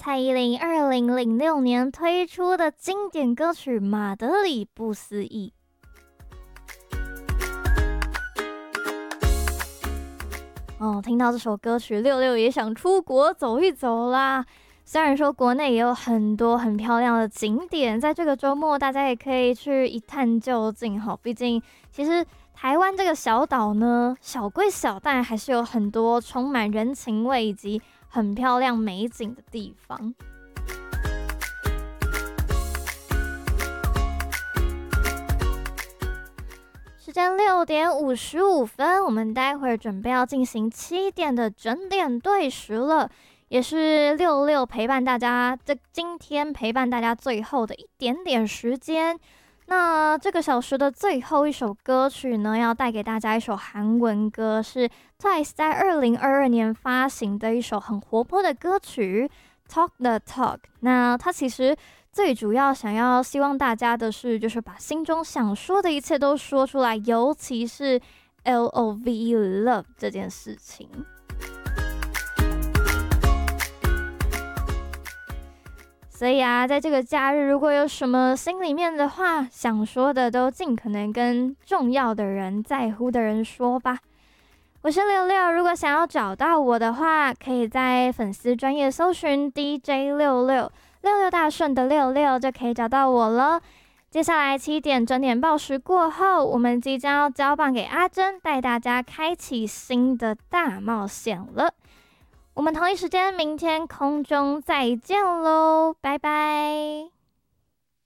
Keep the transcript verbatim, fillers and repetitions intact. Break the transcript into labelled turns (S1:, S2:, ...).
S1: 蔡依林二零零六年推出的经典歌曲《马德里不思议》。哦，听到这首歌曲，六六也想出国走一走啦。虽然说国内也有很多很漂亮的景点，在这个周末大家也可以去一探究竟哈。毕竟，其实台湾这个小岛呢，小归小，但还是有很多充满人情味以及很漂亮美景的地方。时间六点五十五分，我们待会儿准备要进行七点的整点对时了，也是六六陪伴大家，这今天陪伴大家最后的一点点时间。那这个小时的最后一首歌曲呢，要带给大家一首韩文歌，是 Twice 在二零二二年发行的一首很活泼的歌曲 Talk the Talk。 那它其实最主要想要希望大家的是，就是把心中想说的一切都说出来，尤其是 L O V E love 这件事情。所以啊，在这个假日，如果有什么心里面的话想说的，都尽可能跟重要的人、在乎的人说吧。我是六六，如果想要找到我的话，可以在粉丝专页搜寻 D J 六六六六大顺的六六就可以找到我了。接下来七点整点报时过后，我们即将要交棒给阿珍，带大家开启新的大冒险了。我们同一时间明天空中再见喽，拜拜。